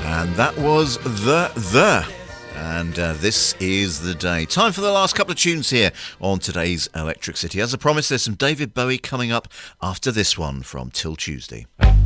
And that was The. And this is the day. Time for the last couple of tunes here on today's Electric City. As I promised, there's some David Bowie coming up after this one from Till Tuesday.